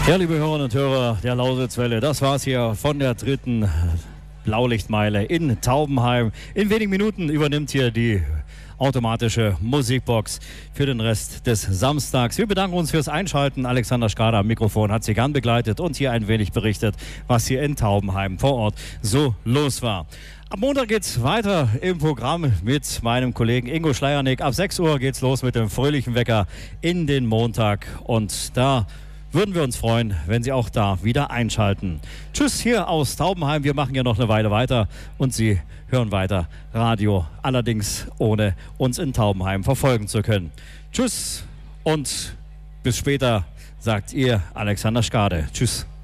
Ja, liebe Hörerinnen und Hörer der Lausitzwelle, das war's hier von der dritten Blaulichtmeile in Taubenheim. In wenigen Minuten übernimmt hier die automatische Musikbox für den Rest des Samstags. Wir bedanken uns fürs Einschalten. Alexander Schrader am Mikrofon hat Sie gern begleitet und hier ein wenig berichtet, was hier in Taubenheim vor Ort so los war. Am Montag geht's weiter im Programm mit meinem Kollegen Ingo Schleiernick. Ab 6 Uhr geht's los mit dem fröhlichen Wecker in den Montag. Und da würden wir uns freuen, wenn Sie auch da wieder einschalten. Tschüss hier aus Taubenheim. Wir machen ja noch eine Weile weiter und Sie hören weiter Radio, allerdings ohne uns in Taubenheim verfolgen zu können. Tschüss und bis später, sagt Ihr Alexander Schkade. Tschüss.